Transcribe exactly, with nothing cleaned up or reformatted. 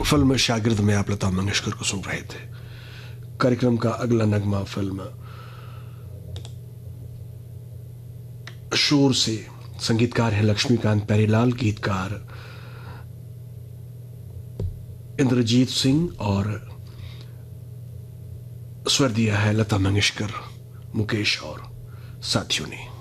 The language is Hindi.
फिल्म शागिर्द में आप लता मंगेशकर को सुन रहे थे। कार्यक्रम का अगला नगमा फिल्म शोर से। संगीतकार हैं लक्ष्मीकांत प्यारीलाल, गीतकार इंद्रजीत सिंह और स्वर दिया है लता मंगेशकर, मुकेश और साथियों ने।